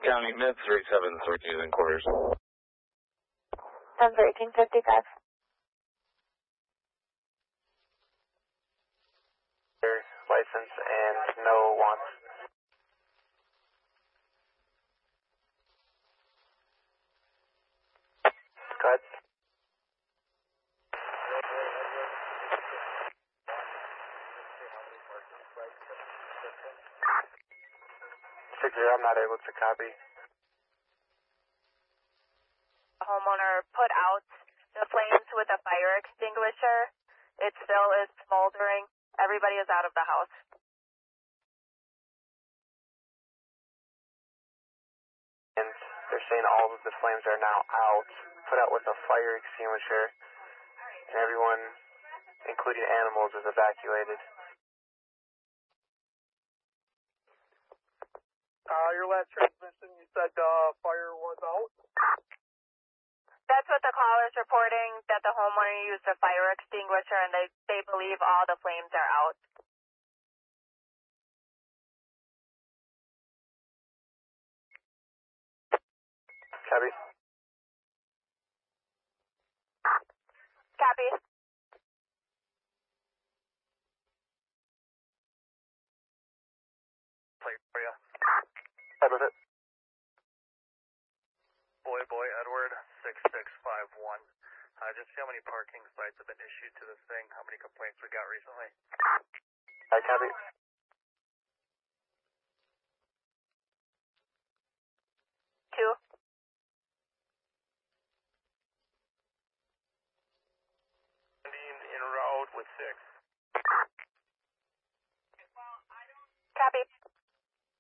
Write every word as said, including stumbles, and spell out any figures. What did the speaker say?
County, mid three seven three in quarters. ten thirteen fifty-five. License and no wants. Go ahead. Six zero, I'm not able to copy. The homeowner put out the flames with a fire extinguisher. It still is smoldering. Everybody is out of the house. And they're saying all of the flames are now out, put out with a fire extinguisher, and everyone, including animals, is evacuated. Uh, your last transmission, you said uh, fire was out? That's what the caller's reporting, that the homeowner used a fire extinguisher and they, they believe all the flames are out. Copy. Copy. Play for you. Type of it. Boy, boy, Edward, six six five one. Uh, just see how many parking sites have been issued to this thing, how many complaints we got recently. I copy. Two. In road with six. Copy.